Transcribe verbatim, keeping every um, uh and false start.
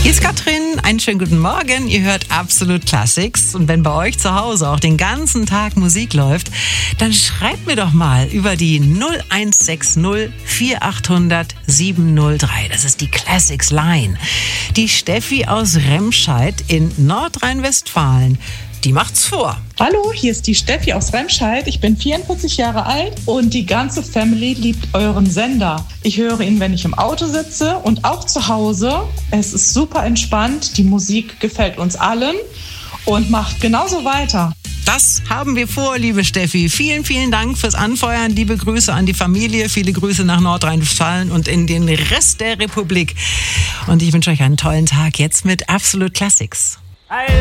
Hier ist Katrin, einen schönen guten Morgen. Ihr hört Absolut Classics. Und wenn bei euch zu Hause auch den ganzen Tag Musik läuft, dann schreibt mir doch mal über die null eins sechs null vier acht null null sieben null drei. Das ist die Classics Line. Die Steffi aus Remscheid in Nordrhein-Westfalen, die macht's vor. Hallo, hier ist die Steffi aus Remscheid. Ich bin vierundvierzig Jahre alt und die ganze Family liebt euren Sender. Ich höre ihn, wenn ich im Auto sitze und auch zu Hause. Es ist super entspannt. Die Musik gefällt uns allen und macht genauso weiter. Das haben wir vor, liebe Steffi. Vielen, vielen Dank fürs Anfeuern. Liebe Grüße an die Familie. Viele Grüße nach Nordrhein-Westfalen und in den Rest der Republik. Und ich wünsche euch einen tollen Tag jetzt mit Absolut Classics.